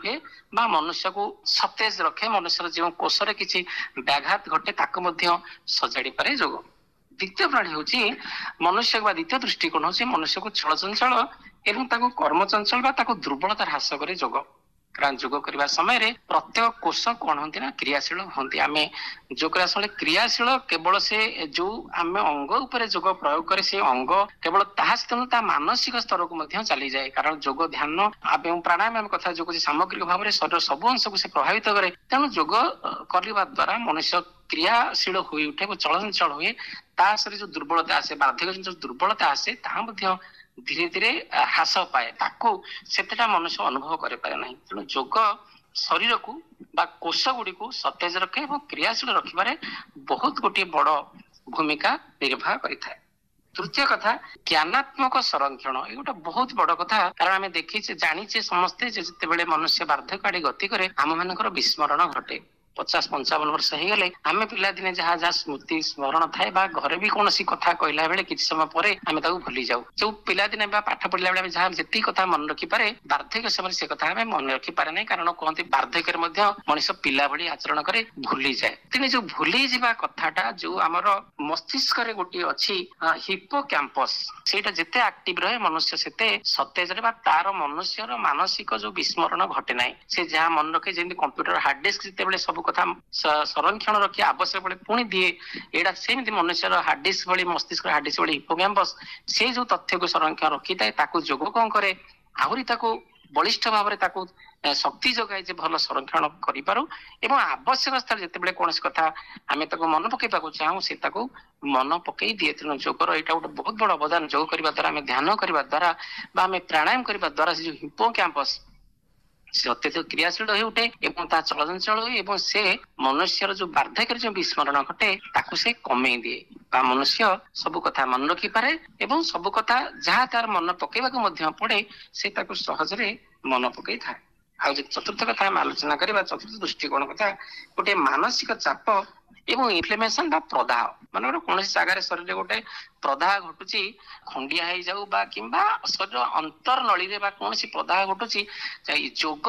हुए बा मनुष्य को सतेज रखे मनुष्य जो कोषरे किसी व्याघात घटे ताको मध्य सजाड़ी पारे जोग। द्वितीय प्रणाली हूँ मनुष्य द्वितीय दृष्टिकोण हूँ मनुष्य को चलचंचल एवं कर्म चंचल बा दुर्बलता ह्रास करे जोग। कारण जोग करने समय प्रत्येक कोष कौन होती ना क्रियाशील होती आम जोग क्रियाशील केवल से जो आम अंग उपर जोग प्रयोग करे से अंग केवल ता मानसिक स्तर को चली जाए। कारण जोग ध्यान एवं प्राणायाम आम कथा जो सामग्रिक भाव में शरीर सब अंश को प्रभावित करे। तेणु जोग करने द्वारा मनुष्य क्रियाशील हो उठे चलचंचल हुए तासरे जो दुर्बलता आसे बार्धक्य जो दुर्बलता आसे ता धीरे धीरे ह्रास पाए ताकू सेटा मनुष्य अनुभव करे पारे नहीं। तेणु जोग शरीर को बा कोष गुड़ी को सतेज रखे और क्रियाशील रखिबारे बहुत गोटे बड़ भूमिका निर्वाह करिथाए। तृतीय कथा ज्ञानात्मक संरक्षण ये गोटे बहुत बड़ कथा। कारण आम देखी जानी समस्ते जिते मनुष्य वार्धक्य आड़े गति करे आम मानकर विस्मरण घटे। 50-55 वर्ष हो गले आम पिला दिने जहाँ जहाँ स्मृति स्मरण थाए घरे भी कौन कथा कहला बेले किसी समय पर आम भूली जाऊ। जो पिला दिने पाठ पढ़ला बेले जहाँ जी कथा मन रखिपे वार्धक्य समय से कथा आम मन रखिपारे नहीं। कारण कहते वार्धक्य मनीष पिला भली आचरण करे भूली जाए। तेने जो भूली जा कथाटा जो आमर मस्तिष्क गोटे अच्छी हिप्पोकैम्पस सेटा जिते एक्टिव रहे मनुष्य सेते सतेज रे तार मनुष्यर मानसिक जो विस्मरण घटे ना से जहाँ मन रखे जमी कंप्यूटर हार्ड डिस्क जिते सब कथा संरक्षण रखी आवश्यक पड़े पुणी दिए एटा सेमती मनुष्य हार्ड डिस्क भली मस्तिष्क हार्ड डिस्क भली हिप्पोकैम्पस से जो तथ्य को संरक्षण रखी था ताकू जोग कौन करे आहरी ताकू बलिष्ठ भाव में ताकू शक्ति जगाए जे भल संरक्षण करि पारू एवं आवश्यक स्तर जिते कौन कथा आम मन पकईवा चाहूँ से मन पकई दिए। तेणु जोगर यहाँ गोटे बहुत बड़ अवदान जोग करने द्वारा आम ध्यान करने द्वारा आम प्राणायाम करने द्वारा से जो हिप्पोकैम्पस से अत्यधिक क्रियाशील हो उठे एवं चलचंचल हुए से मनुष्यर जो वार्धक्य जो विस्मरण घटे ताकू से कमे दिए मनुष्य सब कथा मन रखिपारे एवं सब कथा जहाँ तार मन पकईवा पड़े से सहजरे मन पकई था। आ चतुर्थ कथा आम आलोचना करवा चतुर्थ दृष्टिकोण कथा गोटे मानसिक चाप एवं इन्फ्लेमेशन बा प्रदाह मन कौन जगार शरीर गोटे प्रदाह घटुची खंडिया हो जाऊ बा किंबा शरीर अंतर नली रे बा कौन प्रदाह घटुची जोग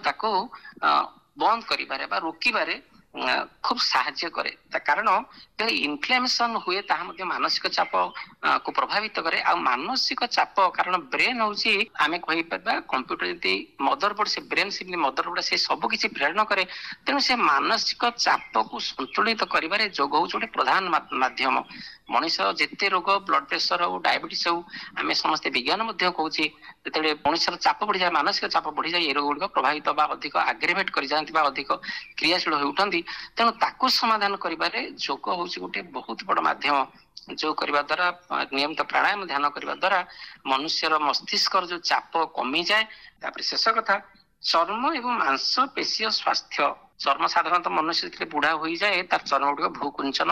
बंद करिबारे बा रोकिबारे खूब साहाय्य करे। कारण इन्फ्लेमेशन हुए ताहा मानसिक चाप को प्रभावित करे। आ मानसिक चाप कारण ब्रेन हूँ आम कही कंप्यूटर जमी मदरबोर्ड से ब्रेन से मदरबोर्ड से सब किसी प्रेरण करे। तेणु से मानसिक चाप को संतुलित करिबारे जोग हूँ गोटे प्रधान माध्यम। मनीष जिते रोग ब्लड प्रेशर हो डायबिटीज हो आम समस्ते विज्ञान कहूँ जो मनुष्य चाप बढ़ी जाए मानसिक चाप बढ़ी जाए ये रोग गुड़िक प्रभावित अधिक आग्रेवेट कर जाती अधिक क्रियाशील हो उठती। तेणु ताकू समाधान करिबारे जोग हूँ गोटे बहुत बड़ माध्यम। जो करने द्वारा नियमित प्राणायाम ध्यान करने द्वारा मनुष्यर मस्तिष्क जो चाप कमी जाए। तापर शेष कथा चर्म एवं मांस पेशीय स्वास्थ्य। चर्म साधारणतः मनुष्य बुढ़ा हो जाए तार चर्म गुड़िक भूकुंचन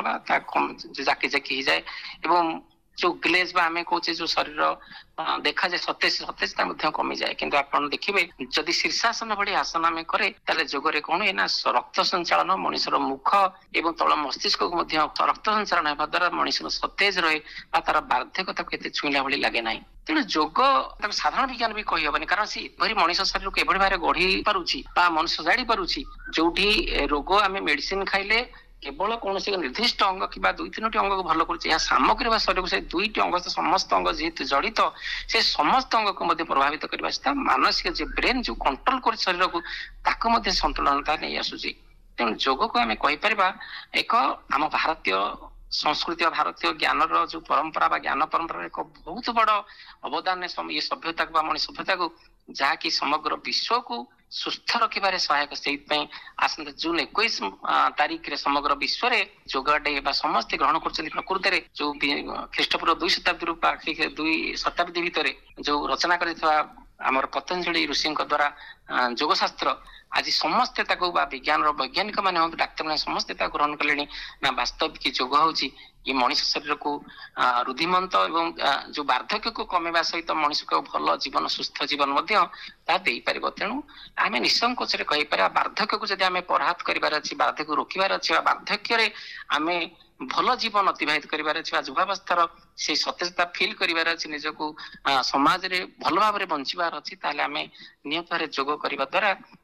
जाकी जाकी हो जाए एवं जो ग्लेज बा आमे कहूचे जो शरीर देखा जाए सतेजता कमी जाए। किंतु आपण देखिए जदि शीर्षासन भली आसन आम करे ताले जोगरे कौन है ना रक्त संचालन मनुष्यर मुख एवं तल मस्तिष्क को रक्त संचालन होगा द्वारा मनुष्य सतेज रहे तार वार्धक्यता केते छुईला भली लगे ना। तेणु जोग साधारण विज्ञान भी कही हबनी कारण सी एभरी मनुष्य शरीर को एभरी भारे गढ़ी पारुची बा मनुष्य जाड़ी पारुची जोठी रोग आम मेडिसिन खाइले केवल कौन निर्दिष्ट अंग कि 2-3 अंग को भल कर सामग्री शरीर को से 2 अंग समस्त अंग जेहेतु जड़ित से समस्त अंग को प्रभावित करने मानसिक जो ब्रेन जो कंट्रोल कर शरीर को संतुलनता नहीं आसूची। तेणु जोग को आम कहीपर एक आम भारतीय संस्कृति और भारतीय ज्ञान जो परंपरा बा ज्ञान परंपरा एक बहुत बड़ अवदान ये सभ्यता को सभ्यता को जहाँकि समग्र विश्व को सुस्थ रखिबारे सहायक। से आसंता जून 21 तारीख रे समग्र विश्व रे योगा डे समस्ते ग्रहण कर प्रकृति रे जो ख्रीष्टपूर्व 2 शताब्दी 2 शताब्दी भितर जो रचना कर आमर पतंजलि ऋषि द्वारा जोग शास्त्र आज समस्ते विज्ञान वैज्ञानिक मान डाक्तर मैंने समस्ते ग्रहण कले ना वास्तविक जोग हूँ ये मनीष शरीर को रुधिमंत एवं जो वार्धक्य को कमेवा सहित मनीष को भल जीवन सुस्थ जीवन पार। तेणु आम निसंकोच कहीपर वार्धक्य को जब आम पराहत करार अच्छी वार्धक्य रोकबार अच्छी वार्धक्य आम भल जीवन अतिबाहित करार अच्छी युवावस्थार से सतेजता फिल करार अच्छी निजक समाज रे भल भाव में बंचार अच्छी आम नियत भाव जोग करने द्वारा